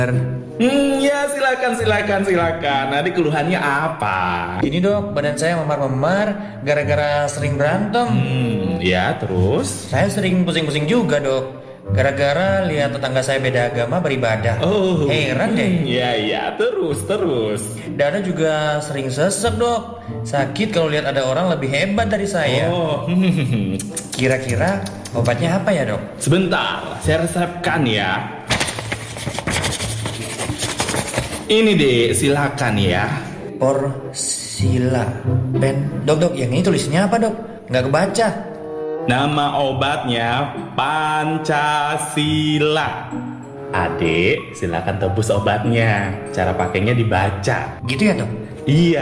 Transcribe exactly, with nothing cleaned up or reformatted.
Hmm, ya silakan, silakan, silakan. Nanti keluhannya apa? Ini dok, badan saya memar-memar gara-gara sering berantem. Hmm, ya terus? Saya sering pusing-pusing juga dok, gara-gara lihat tetangga saya beda agama beribadah. Oh, Heran deh. hmm, ya, ya, terus, terus. Dada juga sering sesek dok, sakit kalau lihat ada orang lebih hebat dari saya. Oh, hmm. Kira-kira obatnya apa ya dok? Sebentar, saya resepkan ya. Ini deh, silakan ya. Porsila pen. Dok dok, yang ini tulisnya apa dok? Nggak kebaca. Nama obatnya Pancasila. Adik, silakan tebus obatnya. Cara pakainya dibaca. Gitu ya dok? Iya.